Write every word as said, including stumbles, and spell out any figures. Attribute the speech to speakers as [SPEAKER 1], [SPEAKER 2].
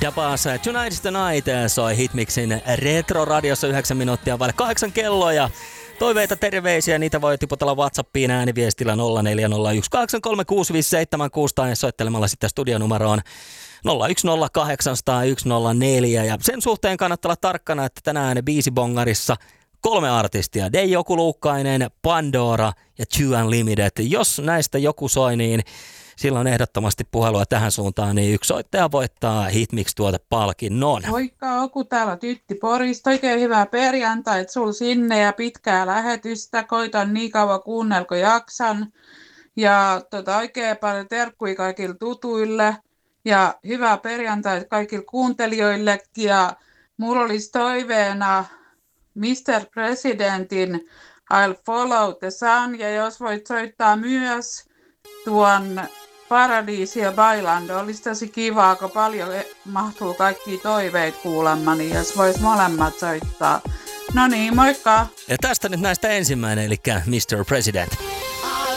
[SPEAKER 1] ja Bass. Tonight is the Night soi Hitmixin Retro-radiossa yhdeksän minuuttia vaille kahdeksan kelloa. Ja toiveita, terveisiä, niitä voi tiputella WhatsAppiin ääniviestillä nolla neljä nolla yksi kahdeksan kolme kuusi viisi seitsemän kuusi tai soittelemalla sitten studionumeroon nolla yksi nolla kahdeksan nolla yksi nolla neljä. Ja sen suhteen kannattaa olla tarkkana, että tänään biisibongarissa kolme artistia. Deijo Kuluukkainen, Pandora ja Two Unlimited. Jos näistä joku soi, niin silloin ehdottomasti puhelua tähän suuntaan, niin yksi soittaja voittaa Hitmix-tuotepalkinnon.
[SPEAKER 2] Moikka, Oku täällä Tytti Porista. Oikein hyvää perjantai sul sinne ja pitkää lähetystä. Koitan niin kauan kuunnella, kun jaksan. Ja tota, oikein paljon terkkuja kaikille tutuille. Ja hyvää perjantai kaikille kuuntelijoille. Ja mulla olisi toiveena mister Presidentin I'll Follow the Sun. Ja jos voit soittaa myös tuon Paradiisi ja Bailando, olisi tosi kivaa, kun paljon mahtuu kaikkia toiveita kuulemma, niin jos vois molemmat soittaa. No niin, moikka!
[SPEAKER 1] Ja tästä nyt näistä ensimmäinen, eli mister President.